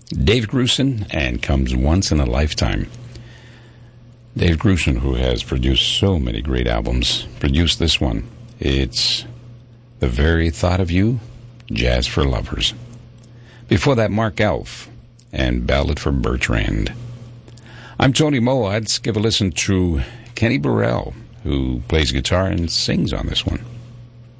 Dave Grusin, and Comes Once in a Lifetime. Dave Grusin, who has produced so many great albums, produced this one. It's The Very Thought of You, Jazz for Lovers. Before that, Mark Elf and Ballad for Bertrand. I'm Tony Moe. Let's give a listen to Kenny Burrell, who plays guitar and sings on this one.